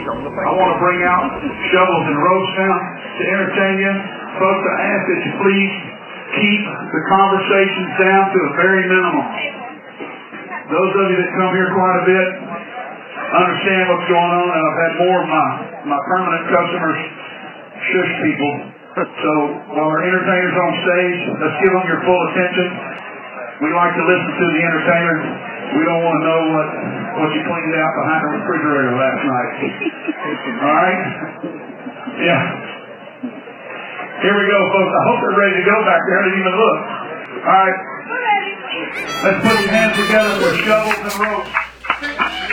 I want to bring out shovels and ropes now to entertain you. Folks, I ask that you please keep the conversations down to a very minimum. Those of you that come here quite a bit understand what's going on, and I've had more of my permanent customers shush people. So while our entertainers on stage, let's give them your full attention. We like to listen to the entertainer. We don't want to know what you cleaned out behind the refrigerator last night. All right? Yeah. Here we go, folks. I hope they're ready to go back there. I didn't even look. All right. Let's put your hands together for shovels and ropes.